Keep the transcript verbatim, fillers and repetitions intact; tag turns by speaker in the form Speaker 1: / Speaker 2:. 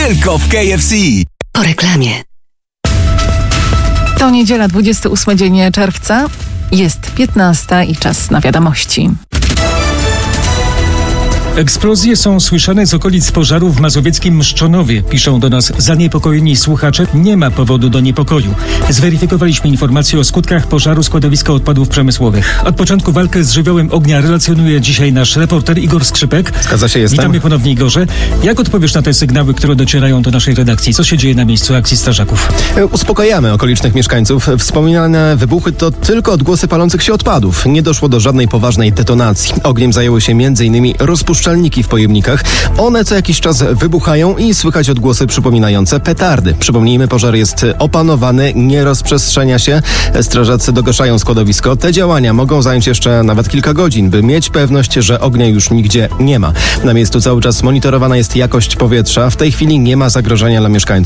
Speaker 1: tylko w K F C.
Speaker 2: Po reklamie.
Speaker 3: To niedziela, dwudziesty ósmy dzień czerwca. Jest piętnasta i czas na wiadomości.
Speaker 4: Eksplozje są słyszane z okolic pożaru w mazowieckim Mszczonowie. Piszą do nas zaniepokojeni słuchacze. Nie ma powodu do niepokoju. Zweryfikowaliśmy informacje o skutkach pożaru składowiska odpadów przemysłowych. Od początku walkę z żywiołem ognia relacjonuje dzisiaj nasz reporter Igor Skrzypek.
Speaker 5: Zgadza się, jestem.
Speaker 4: Witamy ponownie, Igorze. Jak odpowiesz na te sygnały, które docierają do naszej redakcji? Co się dzieje na miejscu akcji strażaków?
Speaker 5: Uspokajamy okolicznych mieszkańców. Wspominane wybuchy to tylko odgłosy palących się odpadów. Nie doszło do żadnej poważnej detonacji. Ogniem zajęły się między innymi rozpuszczalniki w pojemnikach. One co jakiś czas wybuchają i słychać odgłosy przypominające petardy. Przypomnijmy, pożar jest opanowany, nie rozprzestrzenia się. Strażacy dogaszają składowisko. Te działania mogą zająć jeszcze nawet kilka godzin, by mieć pewność, że ognia już nigdzie nie ma. Na miejscu cały czas monitorowana jest jakość powietrza. W tej chwili nie ma zagrożenia dla mieszkańców.